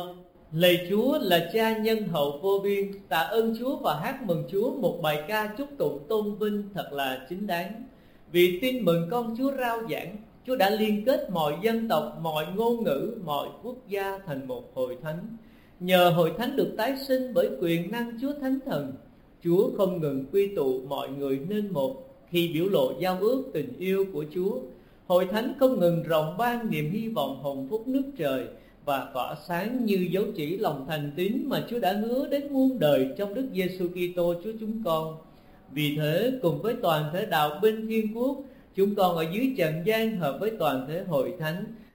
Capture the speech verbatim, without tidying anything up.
Lạy Chúa là Cha nhân hậu vô biên, tạ ơn Chúa và hát mừng Chúa một bài ca chúc tụng tôn vinh thật là chính đáng. Vì tin mừng con Chúa rao giảng, Chúa đã liên kết mọi dân tộc, mọi ngôn ngữ, mọi quốc gia thành một hội thánh. Nhờ hội thánh được tái sinh bởi quyền năng Chúa Thánh Thần, Chúa không ngừng quy tụ mọi người nên một khi biểu lộ giao ước tình yêu của Chúa. Hội thánh không ngừng rộng ban niềm hy vọng hồng phúc nước trời và tỏa sáng như dấu chỉ lòng thành tín mà Chúa đã hứa đến muôn đời trong Đức Giêsu Kitô Chúa chúng con. Vì thế, cùng với toàn thể đạo binh Thiên Quốc, chúng con ở dưới trần gian hợp với toàn thể hội thánh